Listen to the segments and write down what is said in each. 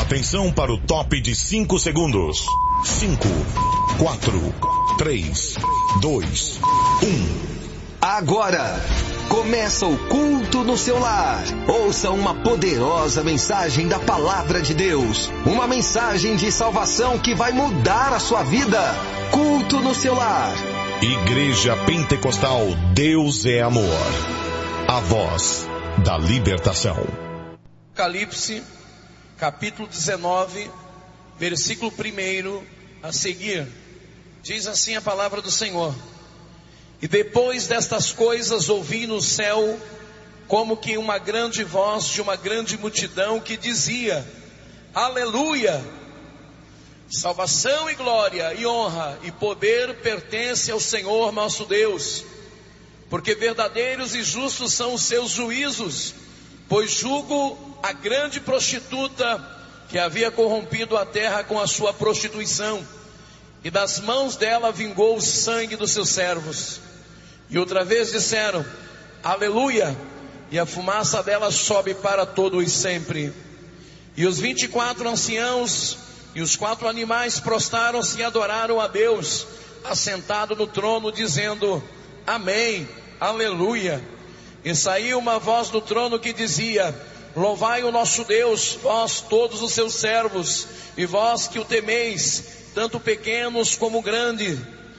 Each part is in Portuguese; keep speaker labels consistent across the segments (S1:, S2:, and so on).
S1: Atenção para o top de 5 segundos. 5, 4, 3, 2, 1.
S2: Agora, começa o culto no seu lar. Ouça uma poderosa mensagem da Palavra de Deus. Uma mensagem de salvação que vai mudar a sua vida. Culto no seu lar.
S1: Igreja Pentecostal Deus é Amor. A voz da libertação.
S3: Apocalipse, capítulo 19, versículo 1 a seguir. Diz assim a palavra do Senhor. E depois destas coisas ouvi no céu como que uma grande voz de uma grande multidão que dizia: Aleluia! Salvação e glória e honra e poder pertence ao Senhor nosso Deus, porque verdadeiros e justos são os seus juízos, pois julgo a grande prostituta que havia corrompido a terra com a sua prostituição, e das mãos dela vingou o sangue dos seus servos. E outra vez disseram: Aleluia! E a fumaça dela sobe para todo e sempre. E os 24 anciãos e os 4 animais prostraram-se e adoraram a Deus, assentado no trono, dizendo: Amém, Aleluia. E saiu uma voz do trono que dizia: Louvai o nosso Deus, vós todos os seus servos, e vós que o temeis, tanto pequenos como grandes.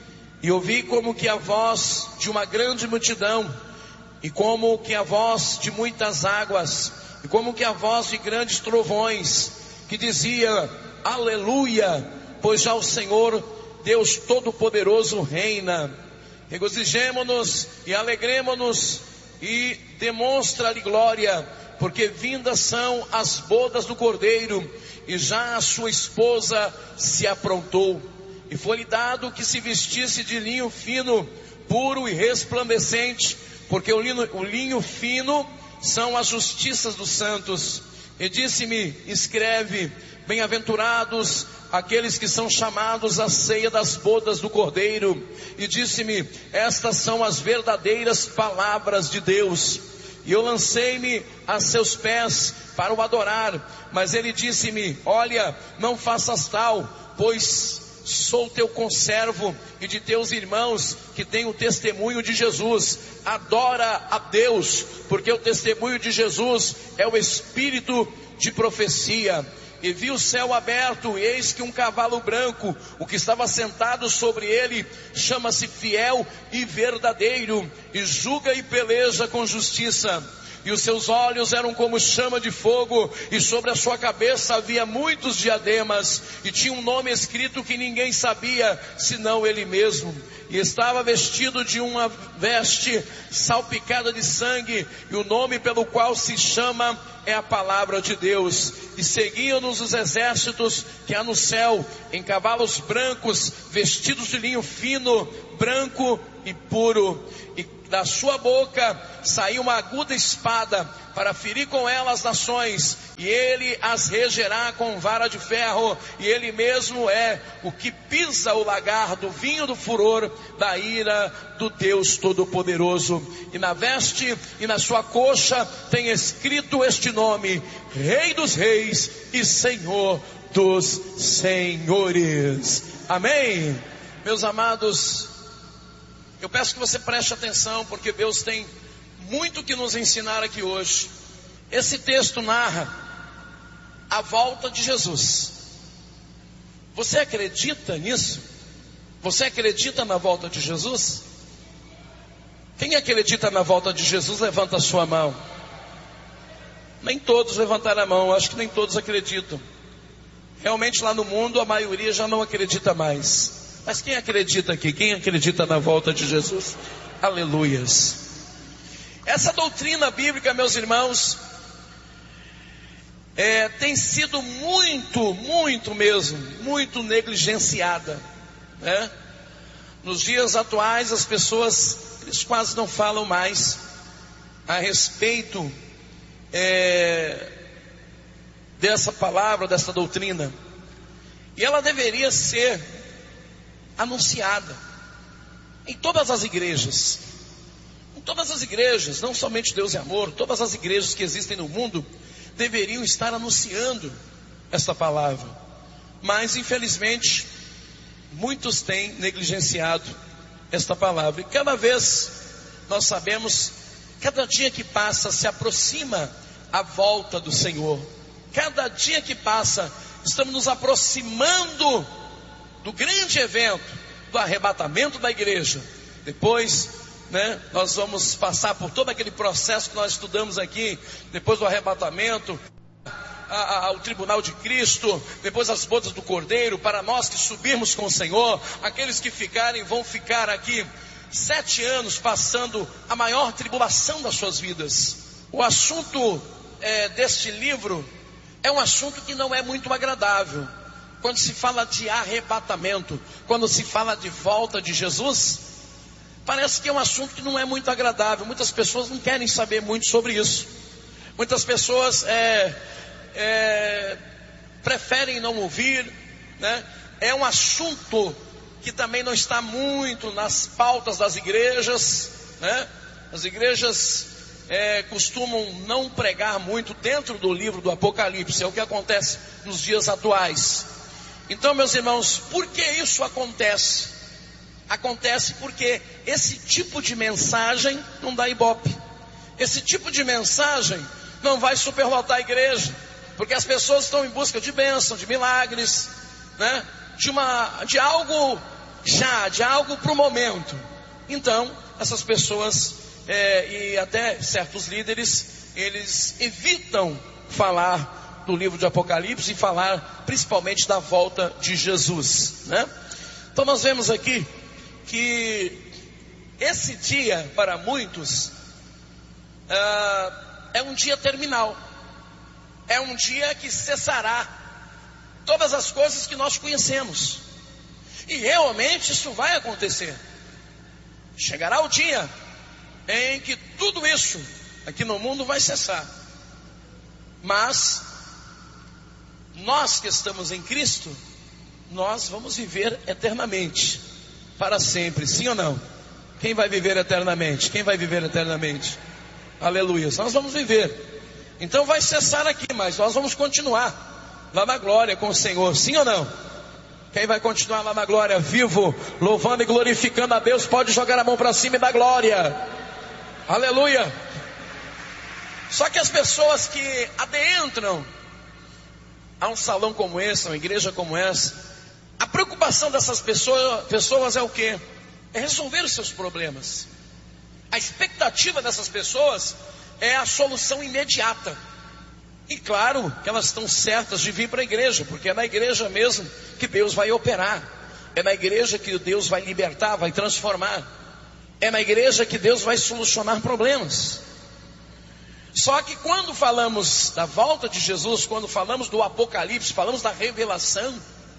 S3: E ouvi como que a voz de uma grande multidão, e como que a voz de muitas águas, e como que a voz de grandes trovões, que dizia: Aleluia, pois já o Senhor, Deus Todo-Poderoso, reina. Regozijemo-nos e alegremo-nos e demonstra-lhe glória, porque vindas são as bodas do Cordeiro, e já a sua esposa se aprontou. E foi-lhe dado que se vestisse de linho fino, puro e resplandecente, porque o linho fino são as justiças dos santos. E disse-me: escreve, bem-aventurados aqueles que são chamados à ceia das bodas do Cordeiro. E disse-me: estas são as verdadeiras palavras de Deus. E eu lancei-me a seus pés para o adorar. Mas ele disse-me: olha, não faças tal, pois sou teu conservo e de teus irmãos que têm o testemunho de Jesus. Adora a Deus, porque o testemunho de Jesus é o espírito de profecia. E vi o céu aberto, e eis que um cavalo branco, o que estava sentado sobre ele chama-se Fiel e Verdadeiro, e julga e peleja com justiça. E os seus olhos eram como chama de fogo, e sobre a sua cabeça havia muitos diademas, e tinha um nome escrito que ninguém sabia, senão ele mesmo. E estava vestido de uma veste salpicada de sangue, e o nome pelo qual se chama é a Palavra de Deus. E seguiam-nos os exércitos que há no céu, em cavalos brancos, vestidos de linho fino, branco e puro. E da sua boca saiu uma aguda espada, para ferir com ela as nações, e ele as regerá com vara de ferro, e ele mesmo é o que pisa o lagar do vinho do furor da ira do Deus Todo-Poderoso. E na veste e na sua coxa tem escrito este nome: Rei dos Reis e Senhor dos Senhores. Amém. Meus amados, eu peço que você preste atenção, porque Deus tem muito que nos ensinar aqui hoje. Esse texto narra a volta de Jesus. Você acredita nisso? Você acredita na volta de Jesus? Quem acredita na volta de Jesus, levanta a sua mão. Nem todos levantaram a mão, acho que nem todos acreditam. Realmente lá no mundo a maioria já não acredita mais. Mas quem acredita aqui? Quem acredita na volta de Jesus? Aleluias. Essa doutrina bíblica, meus irmãos, tem sido muito negligenciada, né? Nos dias atuais as pessoas, eles quase não falam mais a respeito dessa palavra, dessa doutrina. E ela deveria ser anunciada em todas as igrejas. Em todas as igrejas, não somente Deus é Amor, todas as igrejas que existem no mundo deveriam estar anunciando esta palavra. Mas, infelizmente, muitos têm negligenciado esta palavra. E cada vez nós sabemos, cada dia que passa se aproxima a volta do Senhor. Cada dia que passa, estamos nos aproximando do grande evento, do arrebatamento da igreja. Depois, nós vamos passar por todo aquele processo que nós estudamos aqui, depois do arrebatamento, ao tribunal de Cristo, depois as bodas do Cordeiro, para nós que subirmos com o Senhor. Aqueles que ficarem vão ficar aqui 7 anos passando a maior tribulação das suas vidas. O assunto deste livro é um assunto que não é muito agradável. Quando se fala de arrebatamento, quando se fala de volta de Jesus, parece que é um assunto que não é muito agradável. Muitas pessoas não querem saber muito sobre isso. Muitas pessoas preferem não ouvir, É um assunto que também não está muito nas pautas das igrejas, As igrejas costumam não pregar muito dentro do livro do Apocalipse. É o que acontece nos dias atuais. Então, meus irmãos, por que isso acontece? Acontece porque esse tipo de mensagem não dá ibope. Esse tipo de mensagem não vai superlotar a igreja, porque as pessoas estão em busca de bênção, de milagres, de algo de algo para o momento. Então, essas pessoas e até certos líderes, eles evitam falar do livro de Apocalipse e falar principalmente da volta de Jesus, Então nós vemos aqui que esse dia para muitos é um dia terminal, é um dia que cessará todas as coisas que nós conhecemos, e realmente isso vai acontecer. Chegará o dia em que tudo isso aqui no mundo vai cessar, mas nós que estamos em Cristo, nós vamos viver eternamente, para sempre, sim ou não? Quem vai viver eternamente? Quem vai viver eternamente? Aleluia, nós vamos viver. Então vai cessar aqui, mas nós vamos continuar lá na glória com o Senhor, sim ou não? Quem vai continuar lá na glória, vivo, louvando e glorificando a Deus, pode jogar a mão para cima e dar glória. Aleluia. Só que as pessoas que adentram a um salão como esse, a uma igreja como essa, a preocupação dessas pessoas é o quê? É resolver os seus problemas. A expectativa dessas pessoas é a solução imediata. E claro que elas estão certas de vir para a igreja, porque é na igreja mesmo que Deus vai operar. É na igreja que Deus vai libertar, vai transformar. É na igreja que Deus vai solucionar problemas. Só que quando falamos da volta de Jesus, quando falamos do Apocalipse, falamos da revelação,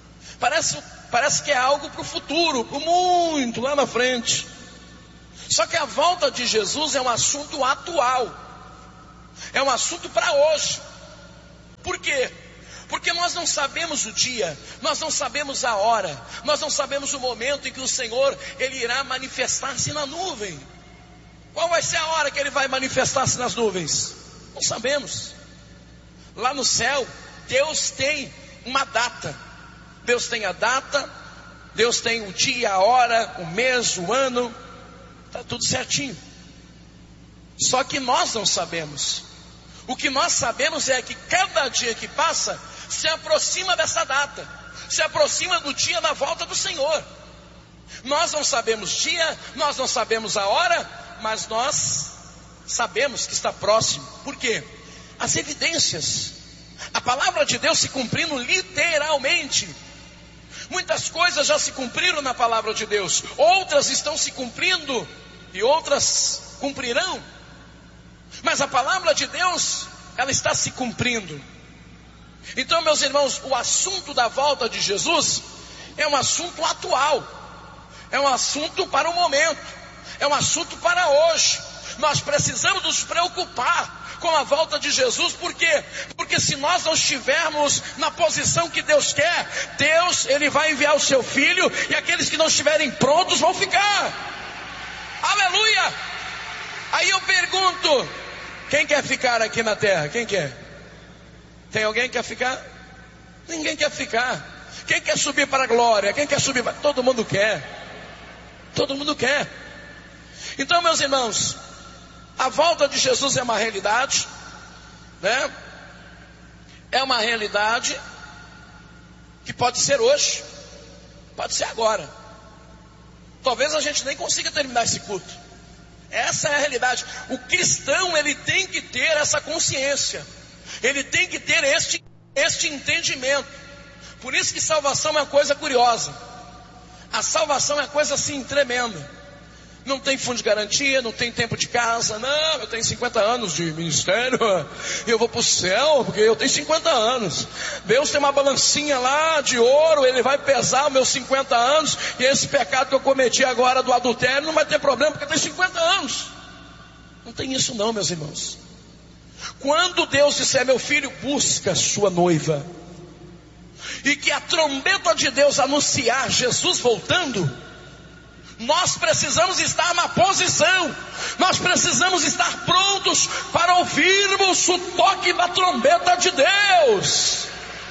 S3: parece que é algo para o futuro, para muito lá na frente. Só que a volta de Jesus é um assunto atual, é um assunto para hoje. Por quê? Porque nós não sabemos o dia, nós não sabemos a hora, nós não sabemos o momento em que o Senhor, Ele irá manifestar-se na nuvem. Qual vai ser a hora que Ele vai manifestar-se nas nuvens? Não sabemos. Lá no céu, Deus tem uma data. Deus tem a data, Deus tem o dia, a hora, o mês, o ano. Está tudo certinho. Só que nós não sabemos. O que nós sabemos é que cada dia que passa se aproxima dessa data, se aproxima do dia da volta do Senhor. Nós não sabemos dia, nós não sabemos a hora, mas nós sabemos que está próximo. Por quê? As evidências, a palavra de Deus se cumprindo literalmente. Muitas coisas já se cumpriram na palavra de Deus, outras estão se cumprindo e outras cumprirão. Mas a palavra de Deus, ela está se cumprindo. Então, meus irmãos, o assunto da volta de Jesus é um assunto atual, é um assunto para o momento, é um assunto para hoje. Nós precisamos nos preocupar com a volta de Jesus. Por quê? Porque se nós não estivermos na posição que Deus quer, Deus, Ele vai enviar o seu Filho, e aqueles que não estiverem prontos vão ficar. Aleluia! Aí eu pergunto, quem quer ficar aqui na terra? Quem quer? Tem alguém que quer ficar? Ninguém quer ficar. Quem quer subir para a glória? Quem quer subir para... Todo mundo quer. Todo mundo quer. Então, meus irmãos, a volta de Jesus é uma realidade, né? É uma realidade que pode ser hoje, pode ser agora. Talvez a gente nem consiga terminar esse culto. Essa é a realidade. O cristão, ele tem que ter essa consciência. Ele tem que ter este entendimento. Por isso que salvação é uma coisa curiosa. A salvação é coisa assim tremenda. Não tem fundo de garantia, não tem tempo de casa. Não, eu tenho 50 anos de ministério, eu vou para o céu porque eu tenho 50 anos. Deus tem uma balancinha lá de ouro, Ele vai pesar os meus 50 anos, e esse pecado que eu cometi agora do adultério não vai ter problema porque eu tenho 50 anos. Não tem isso não, meus irmãos. Quando Deus disser, meu filho, busca sua noiva, e que a trombeta de Deus anunciar Jesus voltando, nós precisamos estar na posição, nós precisamos estar prontos para ouvirmos o toque da trombeta de Deus.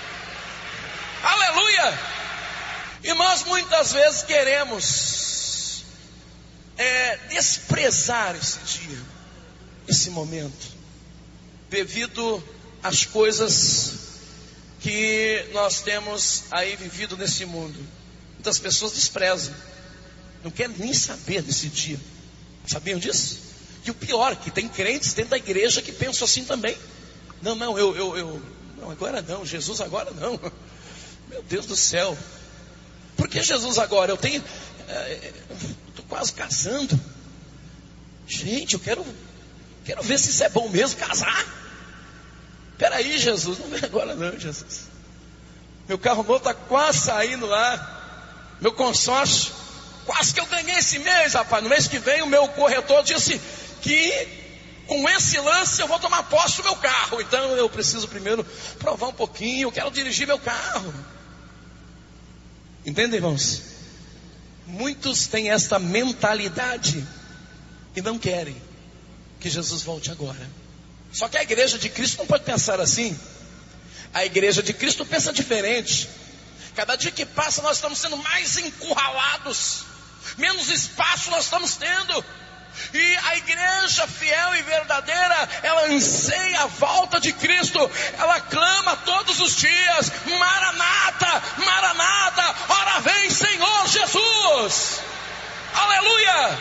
S3: Aleluia! E nós muitas vezes queremos desprezar esse dia, esse momento, devido às coisas que nós temos aí vivido nesse mundo. Muitas pessoas desprezam, não querem nem saber desse dia. Sabiam disso? E o pior, que tem crentes dentro da igreja que pensam assim também. Não, não, não, agora não, Jesus agora não. Meu Deus do céu. Por que Jesus agora? Eu estou quase casando. Gente, eu quero ver se isso é bom mesmo, casar. Peraí, Jesus, não vem agora não, Jesus. Meu carro novo está quase saindo lá. Meu consórcio, quase que eu ganhei esse mês, rapaz. No mês que vem o meu corretor disse que com esse lance eu vou tomar posse do meu carro. Então eu preciso primeiro provar um pouquinho. Eu quero dirigir meu carro. Entendem, irmãos? Muitos têm esta mentalidade e não querem que Jesus volte agora. Só que a igreja de Cristo não pode pensar assim. A igreja de Cristo pensa diferente. Cada dia que passa nós estamos sendo mais encurralados, menos espaço nós estamos tendo. E a igreja fiel e verdadeira, ela anseia a volta de Cristo. Ela clama todos os dias: Maranata, Maranata, ora vem Senhor Jesus. Aleluia.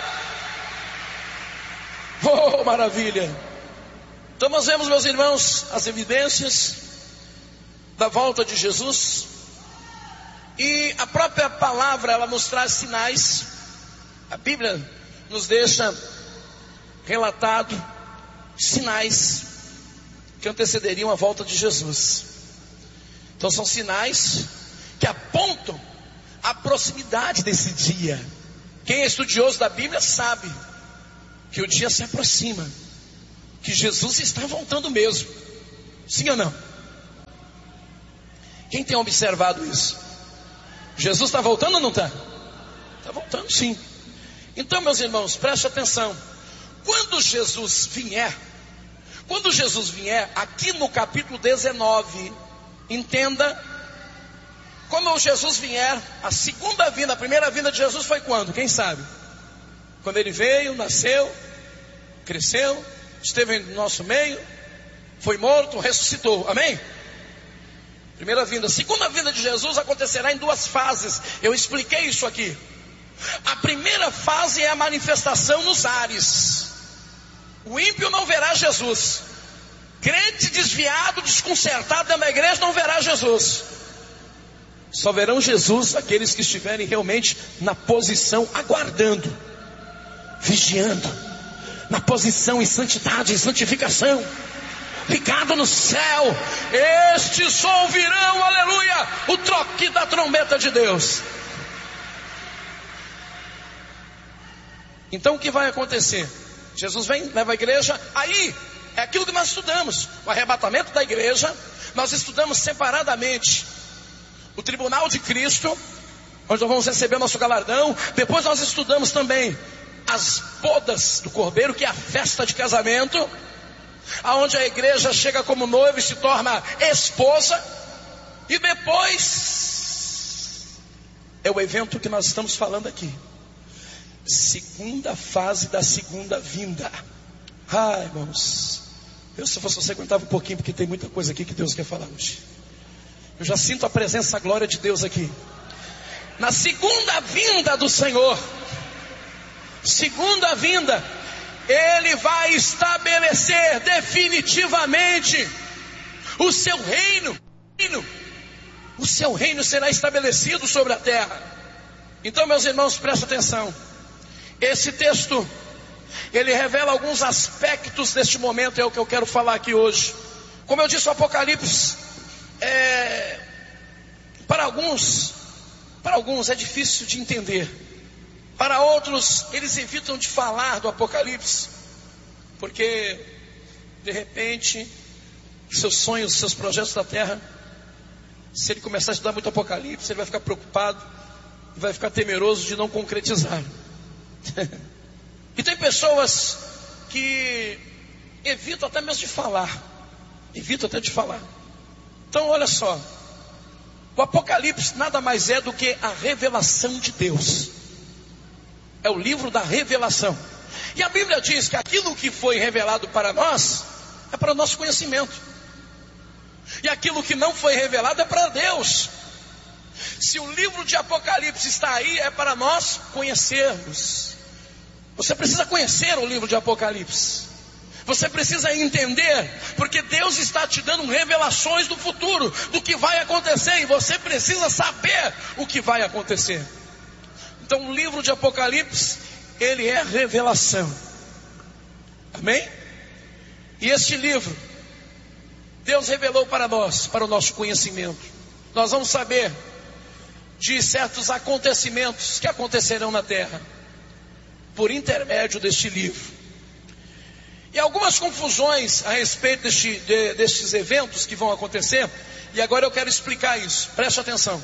S3: Oh, maravilha. Então nós vemos, meus irmãos, as evidências da volta de Jesus. E a própria palavra, ela nos traz sinais. A Bíblia nos deixa relatado sinais que antecederiam a volta de Jesus. Então são sinais que apontam a proximidade desse dia. Quem é estudioso da Bíblia sabe que o dia se aproxima, que Jesus está voltando mesmo. Sim ou não? Quem tem observado isso? Jesus está voltando ou não está? Está voltando, sim. Então, meus irmãos, preste atenção. Quando Jesus vier, aqui no capítulo 19, entenda, quando Jesus vier, a segunda vinda, a primeira vinda de Jesus foi quando? Quem sabe? Quando ele veio, nasceu, cresceu, esteve no nosso meio, foi morto, ressuscitou, amém? Primeira vinda. A segunda vinda de Jesus acontecerá em duas fases. Eu expliquei isso aqui. A primeira fase é a manifestação nos ares. O ímpio não verá Jesus. Crente desviado, desconcertado dentro da igreja não verá Jesus. Só verão Jesus aqueles que estiverem realmente na posição, aguardando, vigiando, na posição em santidade, em santificação, ligado no céu. Estes só ouvirão, aleluia, o toque da trombeta de Deus. Então o que vai acontecer? Jesus vem, leva a igreja, aí é aquilo que nós estudamos, o arrebatamento da igreja. Nós estudamos separadamente o tribunal de Cristo, onde nós vamos receber o nosso galardão. Depois nós estudamos também as bodas do Cordeiro, que é a festa de casamento, aonde a igreja chega como noiva e se torna esposa. E depois é o evento que nós estamos falando aqui. Segunda fase da segunda vinda. Ai, irmãos, se fosse você, aguentava um pouquinho, porque tem muita coisa aqui que Deus quer falar hoje. Eu já sinto a presença, a glória de Deus aqui. Na segunda vinda do Senhor, segunda vinda, Ele vai estabelecer definitivamente o seu reino. O seu reino será estabelecido sobre a terra. Então, meus irmãos, prestem atenção. Esse texto, ele revela alguns aspectos deste momento, é o que eu quero falar aqui hoje. Como eu disse, o Apocalipse, para alguns é difícil de entender. Para outros, eles evitam de falar do Apocalipse, porque, de repente, seus sonhos, seus projetos da terra, se ele começar a estudar muito Apocalipse, ele vai ficar preocupado e vai ficar temeroso de não concretizar. E tem pessoas que evitam até mesmo de falar. Então olha só, o Apocalipse nada mais é do que a revelação de Deus. É o livro da revelação. E a Bíblia diz que aquilo que foi revelado para nós é para o nosso conhecimento. E aquilo que não foi revelado é para Deus. Se o livro de Apocalipse está aí, é para nós conhecermos. Você precisa conhecer o livro de Apocalipse. Você precisa entender, porque Deus está te dando revelações do futuro, do que vai acontecer, e você precisa saber o que vai acontecer. Então o livro de Apocalipse, ele é revelação. Amém? E este livro, Deus revelou para nós, para o nosso conhecimento. Nós vamos saber de certos acontecimentos que acontecerão na terra, por intermédio deste livro. E algumas confusões a respeito destes eventos que vão acontecer, e agora eu quero explicar isso, preste atenção.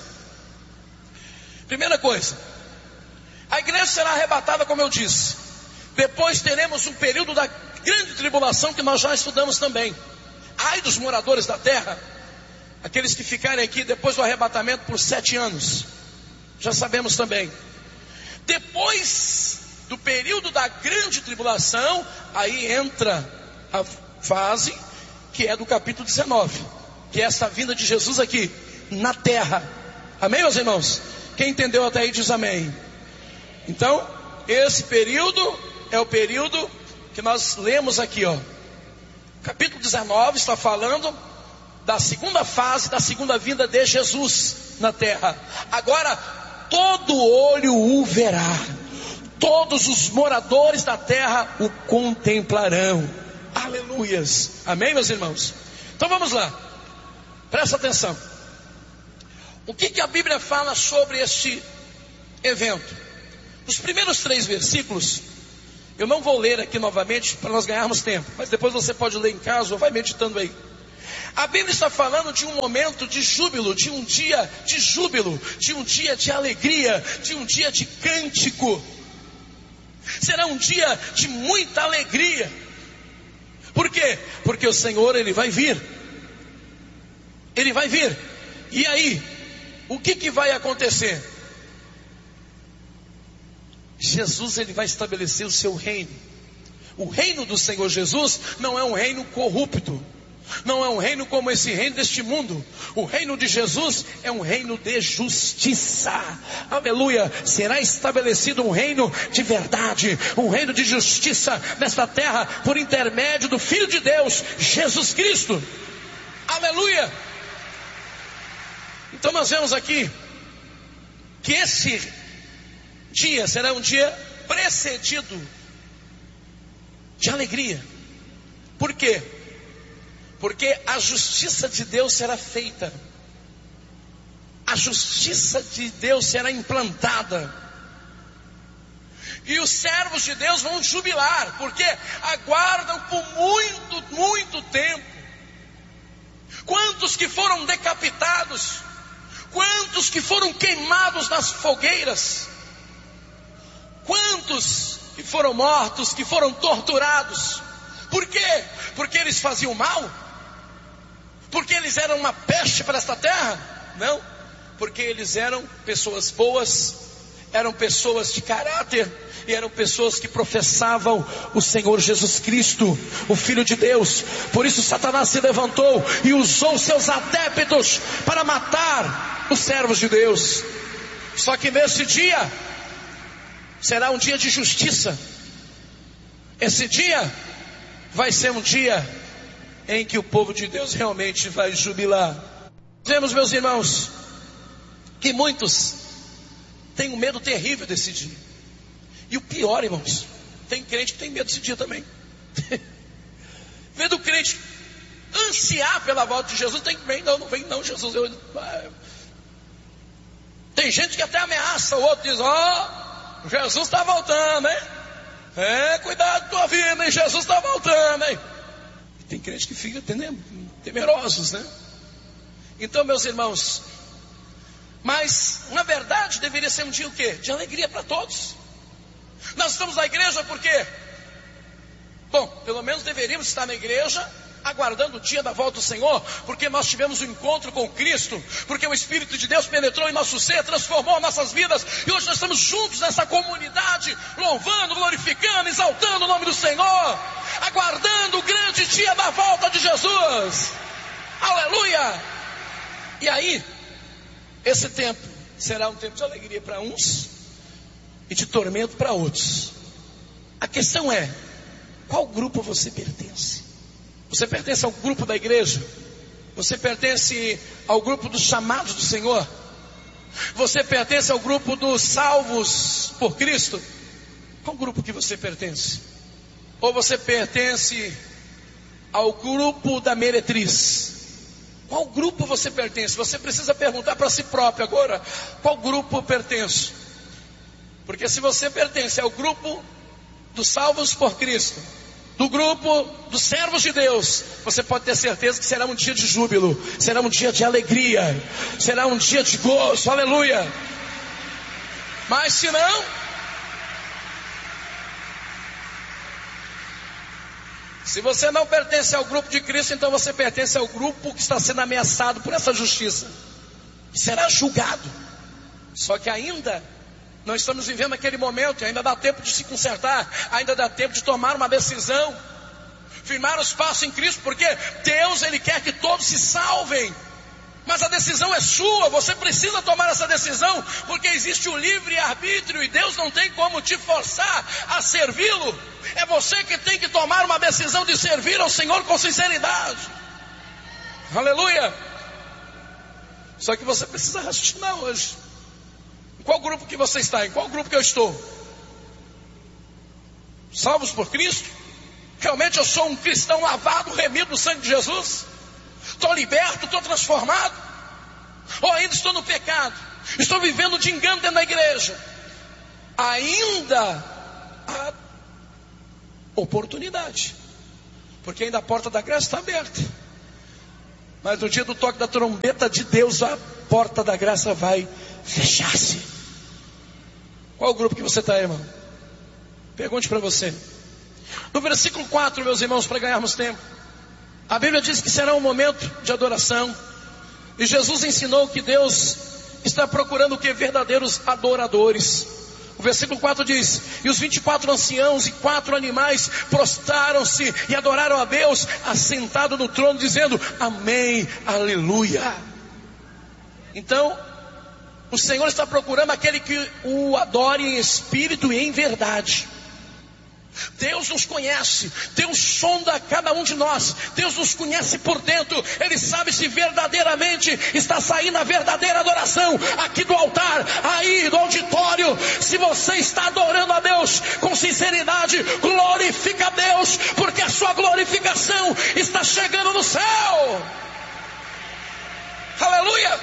S3: Primeira coisa, a igreja será arrebatada, como eu disse. Depois teremos um período da grande tribulação, que nós já estudamos também. Ai dos moradores da terra, aqueles que ficarem aqui depois do arrebatamento por 7 anos, já sabemos também. Depois do período da grande tribulação, aí entra a fase que é do capítulo 19, que é esta vinda de Jesus aqui na terra. Amém, meus irmãos? Quem entendeu até aí diz amém. Então, esse período é o período que nós lemos aqui, ó. Capítulo 19 está falando da segunda fase, da segunda vinda de Jesus na terra. Agora, todo olho o verá. Todos os moradores da terra o contemplarão. Aleluias. Amém, meus irmãos? Então vamos lá. Presta atenção. O que a Bíblia fala sobre este evento? Os primeiros 3 versículos, eu não vou ler aqui novamente para nós ganharmos tempo, mas depois você pode ler em casa ou vai meditando aí. A Bíblia está falando de um momento de júbilo, de um dia de júbilo, de um dia de alegria, de um dia de cântico. Será um dia de muita alegria. Por quê? Porque o Senhor, Ele vai vir. Ele vai vir. E aí, o que vai acontecer? Jesus, Ele vai estabelecer o seu reino. O reino do Senhor Jesus não é um reino corrupto. Não é um reino como esse reino deste mundo. O reino de Jesus é um reino de justiça. Aleluia. Será estabelecido um reino de verdade, um reino de justiça nesta terra, por intermédio do Filho de Deus, Jesus Cristo. Aleluia. Então nós vemos aqui que esse dia será um dia precedido de alegria. Por quê? Porque a justiça de Deus será feita. A justiça de Deus será implantada. E os servos de Deus vão jubilar, porque aguardam por muito tempo. Quantos que foram decapitados? Quantos que foram queimados nas fogueiras? Quantos que foram mortos, que foram torturados? Por quê? Porque eles faziam mal? Porque eles eram uma peste para esta terra? Não, porque eles eram pessoas boas, eram pessoas de caráter, e eram pessoas que professavam o Senhor Jesus Cristo, o Filho de Deus. Por isso Satanás se levantou e usou seus adeptos para matar os servos de Deus. Só que nesse dia será um dia de justiça. Esse dia vai ser um dia em que o povo de Deus realmente vai jubilar. Vemos, meus irmãos, que muitos têm um medo terrível desse dia. E o pior, irmãos, tem crente que tem medo desse dia também. Vendo o crente ansiar pela volta de Jesus, tem bem, não vem não, Jesus. Tem gente que até ameaça o outro, diz, Jesus está voltando, hein? Cuidado com a tua vida, hein? Jesus está voltando, hein? E tem crente que fica temerosos, né? Então, meus irmãos, mas na verdade deveria ser um dia o quê? De alegria para todos. Nós estamos na igreja por quê? Bom, pelo menos deveríamos estar na igreja aguardando o dia da volta do Senhor, porque nós tivemos um encontro com Cristo, porque o Espírito de Deus penetrou em nosso ser, transformou nossas vidas, e hoje nós estamos juntos nessa comunidade, louvando, glorificando, exaltando o nome do Senhor, aguardando o grande dia da volta de Jesus. Aleluia! E aí, esse tempo será um tempo de alegria para uns e de tormento para outros. A questão é, qual grupo você pertence? Você pertence ao grupo da igreja? Você pertence ao grupo dos chamados do Senhor? Você pertence ao grupo dos salvos por Cristo? Qual grupo que você pertence? Ou você pertence ao grupo da meretriz? Qual grupo você pertence? Você precisa perguntar para si próprio agora, qual grupo eu pertenço? Porque se você pertence ao grupo dos salvos por Cristo, do grupo dos servos de Deus, você pode ter certeza que será um dia de júbilo, será um dia de alegria, será um dia de gozo, aleluia. Mas se não, se você não pertence ao grupo de Cristo, então você pertence ao grupo que está sendo ameaçado por essa justiça, será julgado. Só que ainda não estamos vivendo aquele momento, ainda dá tempo de se consertar, ainda dá tempo de tomar uma decisão, firmar os passos em Cristo, porque Deus, Ele quer que todos se salvem, mas a decisão é sua, você precisa tomar essa decisão, porque existe o livre-arbítrio e Deus não tem como te forçar a servi-lo, é você que tem que tomar uma decisão de servir ao Senhor com sinceridade, aleluia. Só que você precisa raciocinar hoje. Qual grupo que você está? Em qual grupo que eu estou? Salvos por Cristo? Realmente eu sou um cristão lavado, remido no sangue de Jesus? Estou liberto, estou transformado? Ou ainda estou no pecado? Estou vivendo de engano dentro da igreja? Ainda há oportunidade, porque ainda a porta da graça está aberta. Mas no dia do toque da trombeta de Deus, a porta da graça vai fechar-se. Qual o grupo que você está, irmão? Pergunte para você. No versículo 4, meus irmãos, para ganharmos tempo, a Bíblia diz que será um momento de adoração. E Jesus ensinou que Deus está procurando o que? Verdadeiros adoradores. O versículo 4 diz: e os 24 anciãos e 4 animais prostraram-se e adoraram a Deus, assentado no trono, dizendo: amém, aleluia. Então, o Senhor está procurando aquele que o adore em espírito e em verdade. Deus nos conhece, Deus sonda cada um de nós, Deus nos conhece por dentro, Ele sabe se verdadeiramente está saindo a verdadeira adoração aqui do altar, aí do auditório. Se você está adorando a Deus com sinceridade, glorifica a Deus, porque a sua glorificação está chegando no céu. Aleluia,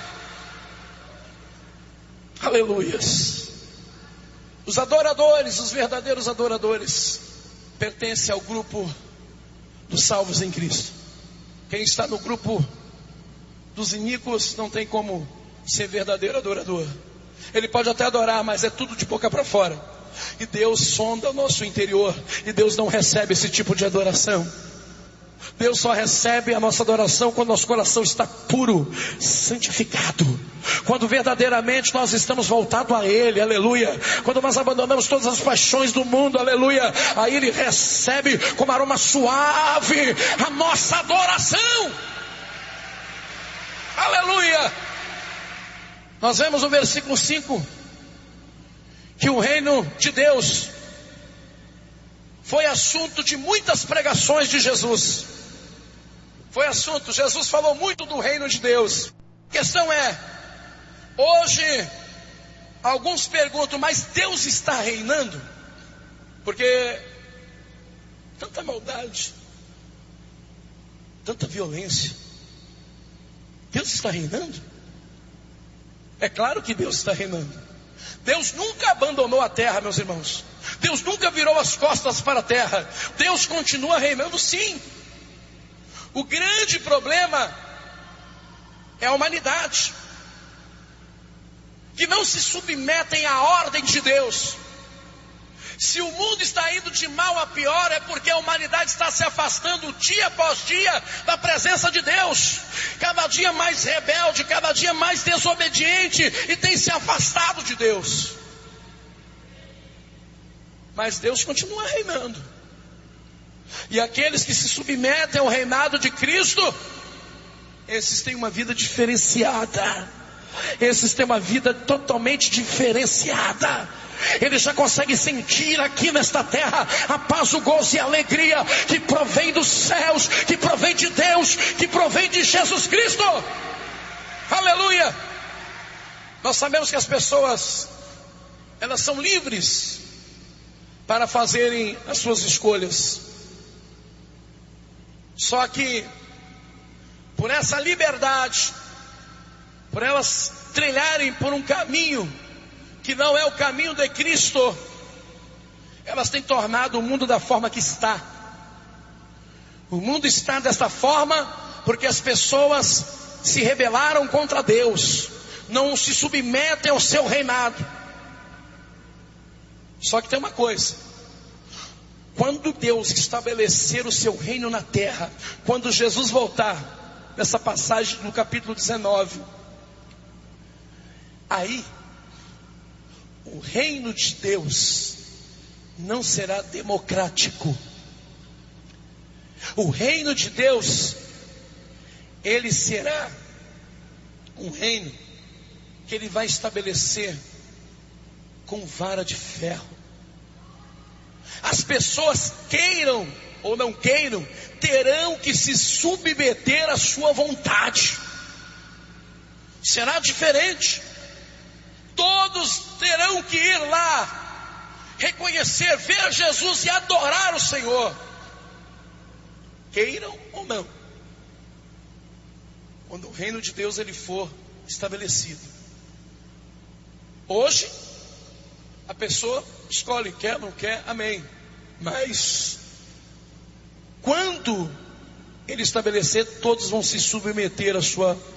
S3: aleluias. Os adoradores, os verdadeiros adoradores, pertencem ao grupo dos salvos em Cristo. Quem está no grupo dos iníquos não tem como ser verdadeiro adorador. Ele pode até adorar, mas é tudo de boca para fora. E Deus sonda o nosso interior, e Deus não recebe esse tipo de adoração. Deus só recebe a nossa adoração quando nosso coração está puro, santificado. Quando verdadeiramente nós estamos voltados a Ele, aleluia. Quando nós abandonamos todas as paixões do mundo, aleluia. Aí Ele recebe como aroma suave a nossa adoração. Aleluia. Nós vemos no versículo 5 que o reino de Deus foi assunto de muitas pregações de Jesus. Foi assunto, Jesus falou muito do reino de Deus. A questão é, hoje, alguns perguntam, mas Deus está reinando? Porque tanta maldade, tanta violência, Deus está reinando? É claro que Deus está reinando. Deus nunca abandonou a terra, meus irmãos. Deus nunca virou as costas para a terra. Deus continua reinando, sim. O grande problema é a humanidade, que não se submetem à ordem de Deus. Se o mundo está indo de mal a pior, é porque a humanidade está se afastando dia após dia da presença de Deus. Cada dia mais rebelde, cada dia mais desobediente, e tem se afastado de Deus. Mas Deus continua reinando. E aqueles que se submetem ao reinado de Cristo, esses têm uma vida diferenciada. Esses têm uma vida totalmente diferenciada. Eles já conseguem sentir aqui nesta terra a paz, o gozo e a alegria que provém dos céus, que provém de Deus, que provém de Jesus Cristo. Aleluia! Nós sabemos que as pessoas, elas são livres para fazerem as suas escolhas. Só que, por essa liberdade, por elas trilharem por um caminho que não é o caminho de Cristo, elas têm tornado o mundo da forma que está. O mundo está desta forma porque as pessoas se rebelaram contra Deus, não se submetem ao seu reinado. Só que tem uma coisa: quando Deus estabelecer o seu reino na terra, quando Jesus voltar, nessa passagem no capítulo 19, aí o reino de Deus não será democrático. O reino de Deus, ele será um reino que ele vai estabelecer com vara de ferro. As pessoas, queiram ou não queiram, terão que se submeter à sua vontade. Será diferente. Todos terão que ir lá, reconhecer, ver Jesus e adorar o Senhor, queiram ou não, quando o reino de Deus ele for estabelecido. Hoje, a pessoa escolhe, quer, não quer, amém. Mas, quando ele estabelecer, todos vão se submeter à sua